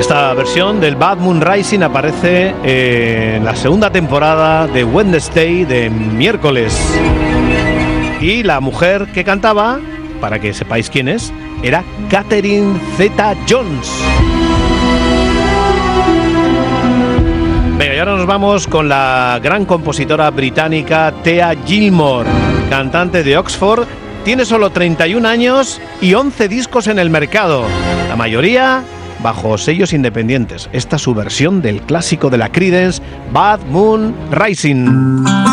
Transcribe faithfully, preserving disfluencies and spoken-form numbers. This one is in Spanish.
Esta versión del Bad Moon Rising aparece en la segunda temporada de Wednesday, de miércoles. Y la mujer que cantaba, para que sepáis quién es, era Catherine Zeta-Jones. Venga, y ahora nos vamos con la gran compositora británica Thea Gilmore, cantante de Oxford. Tiene solo treinta y un años y once discos en el mercado, la mayoría bajo sellos independientes. Esta es su versión del clásico de la Creedence, Bad Moon Rising.